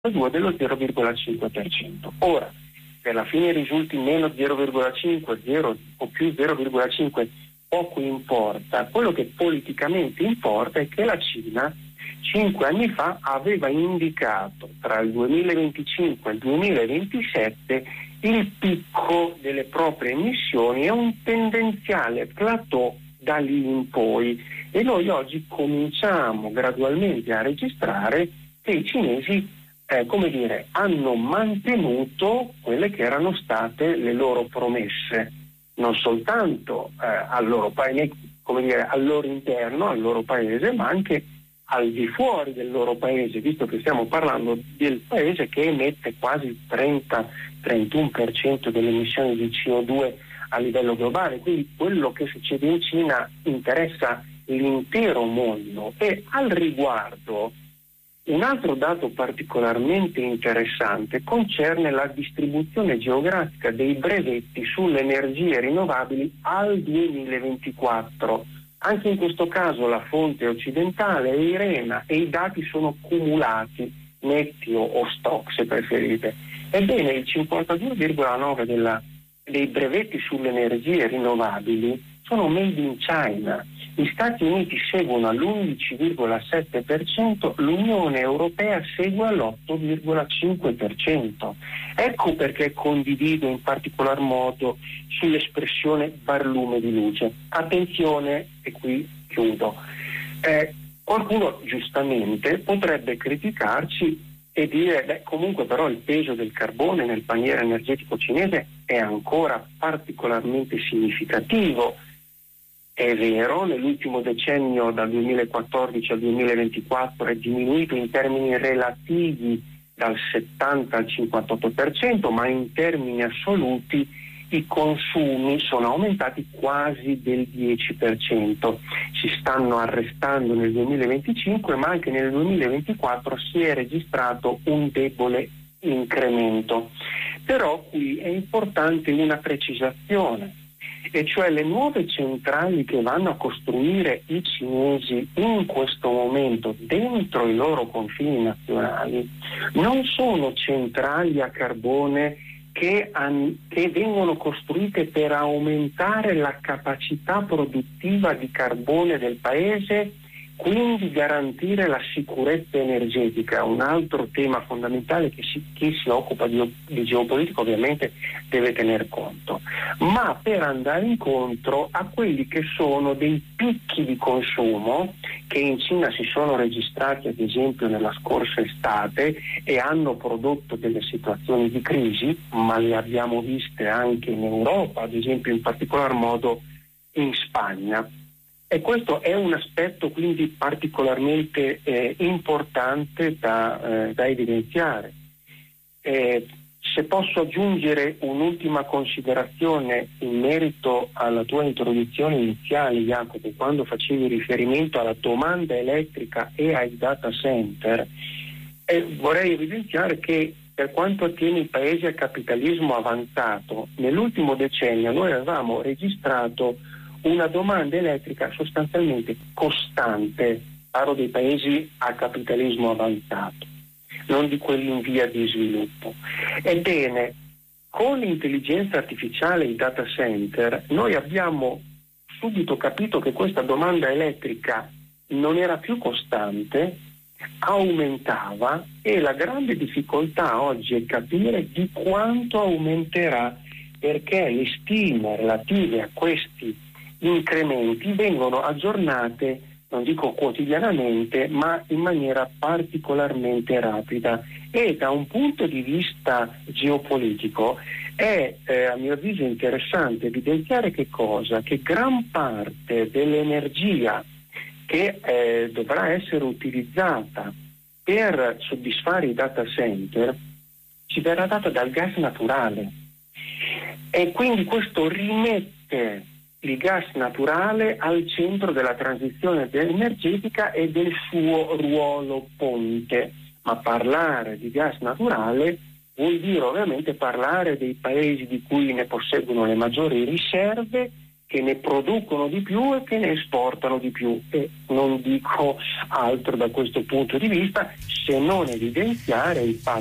2 dello 0,5%. Ora, se alla fine risulti meno 0,5, 0 o più 0,5, poco importa. Quello che politicamente importa è che la Cina 5 anni fa aveva indicato tra il 2025 e il 2027 il picco delle proprie emissioni e un tendenziale plateau da lì in poi, e noi oggi cominciamo gradualmente a registrare che i cinesi hanno mantenuto quelle che erano state le loro promesse, non soltanto al loro interno, al loro paese, ma anche al di fuori del loro paese, visto che stiamo parlando del paese che emette quasi il 30-31% delle emissioni di CO2 a livello globale. Quindi quello che succede in Cina interessa l'intero mondo. E al riguardo un altro dato particolarmente interessante concerne la distribuzione geografica dei brevetti sulle energie rinnovabili al 2024. Anche in questo caso la fonte occidentale è IRENA e i dati sono cumulati, netti o stock se preferite. Ebbene, il 52,9% dei brevetti sulle energie rinnovabili sono made in China. Gli Stati Uniti seguono all'11,7%, l'Unione Europea segue all'8,5%. Ecco perché condivido in particolar modo sull'espressione barlume di luce. Attenzione, e qui chiudo. Qualcuno giustamente potrebbe criticarci e dire comunque però il peso del carbone nel paniere energetico cinese è ancora particolarmente significativo. È vero, nell'ultimo decennio dal 2014 al 2024 è diminuito in termini relativi dal 70 al 58%, ma in termini assoluti i consumi sono aumentati quasi del 10%. Si stanno arrestando nel 2025, ma anche nel 2024 si è registrato un debole incremento. Però qui è importante una precisazione, e cioè le nuove centrali che vanno a costruire i cinesi in questo momento dentro i loro confini nazionali non sono centrali a carbone che vengono costruite per aumentare la capacità produttiva di carbone del paese, quindi garantire la sicurezza energetica, un altro tema fondamentale che chi si occupa di geopolitica ovviamente deve tener conto, ma per andare incontro a quelli che sono dei picchi di consumo che in Cina si sono registrati ad esempio nella scorsa estate e hanno prodotto delle situazioni di crisi, ma le abbiamo viste anche in Europa, ad esempio in particolar modo in Spagna. E questo è un aspetto quindi particolarmente importante da evidenziare. Se posso aggiungere un'ultima considerazione in merito alla tua introduzione iniziale, Jacopo, quando facevi riferimento alla domanda elettrica e ai data center, vorrei evidenziare che per quanto attiene i paesi a capitalismo avanzato, nell'ultimo decennio noi avevamo registrato una domanda elettrica sostanzialmente costante, parlo dei paesi a capitalismo avanzato, non di quelli in via di sviluppo. Ebbene, con l'intelligenza artificiale e i data center noi abbiamo subito capito che questa domanda elettrica non era più costante, aumentava, e la grande difficoltà oggi è capire di quanto aumenterà, perché le stime relative a questi incrementi vengono aggiornate, non dico quotidianamente, ma in maniera particolarmente rapida. E da un punto di vista geopolitico è a mio avviso interessante evidenziare che gran parte dell'energia che dovrà essere utilizzata per soddisfare i data center ci verrà data dal gas naturale, e quindi questo rimette il gas naturale al centro della transizione energetica e del suo ruolo ponte. Ma parlare di gas naturale vuol dire ovviamente parlare dei paesi di cui ne posseggono le maggiori riserve, che ne producono di più e che ne esportano di più, e non dico altro da questo punto di vista se non evidenziare il fatto